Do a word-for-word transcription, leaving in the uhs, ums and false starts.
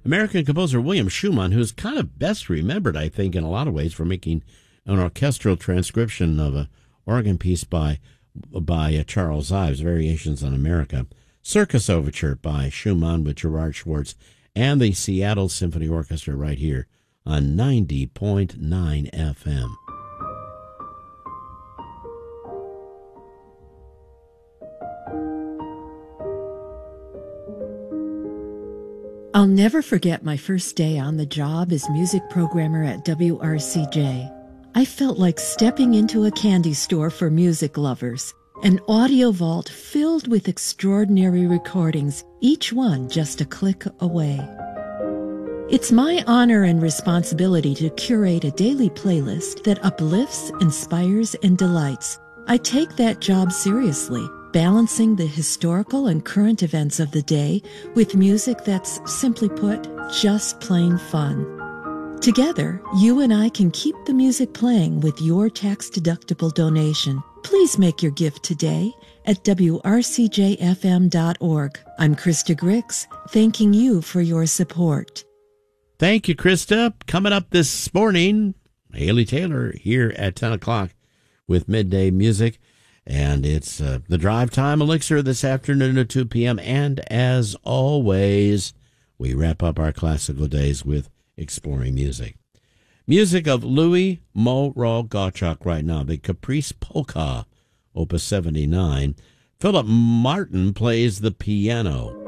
American composer William Schumann, who's kind of best remembered, I think, in a lot of ways for making an orchestral transcription of a organ piece by by uh, Charles Ives, Variations on America, Circus Overture by Schumann with Gerard Schwartz, and the Seattle Symphony Orchestra right here on ninety point nine F M. I'll never forget my first day on the job as music programmer at W R C J. I felt like stepping into a candy store for music lovers, an audio vault filled with extraordinary recordings, each one just a click away. It's my honor and responsibility to curate a daily playlist that uplifts, inspires, and delights. I take that job seriously, balancing the historical and current events of the day with music that's, simply put, just plain fun. Together, you and I can keep the music playing with your tax-deductible donation. Please make your gift today at W R C J F M dot org. I'm Krista Grix, thanking you for your support. Thank you, Krista. Coming up this morning, Haley Taylor here at ten o'clock with Midday Music. And it's uh, the Drive Time Elixir this afternoon at two p.m. And as always, we wrap up our classical days with exploring music. Music of Louis Moreau Gottschalk right now, the Caprice Polka, Opus seventy-nine. Philip Martin plays the piano.